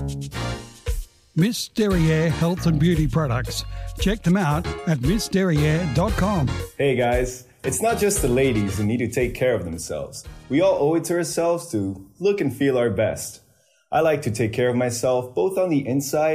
Miss Derriere Health and Beauty Products. Check them out at missderriere.com. Hey guys, it's not just the ladies who need to take care of themselves. We all owe it to ourselves to look and feel our best. I like to take care of myself both on the inside